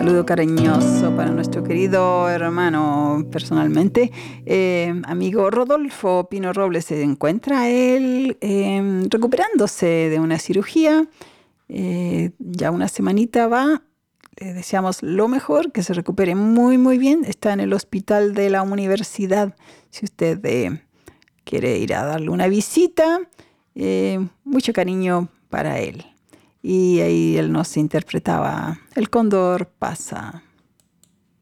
saludo cariñoso para nuestro querido hermano personalmente, amigo Rodolfo Pino Robles. Se encuentra él recuperándose de una cirugía. Ya una semanita va. Le deseamos lo mejor, que se recupere muy, muy bien. Está en el hospital de la universidad. Si usted quiere ir a darle una visita, mucho cariño para él. Y ahí él nos interpretaba: El cóndor pasa.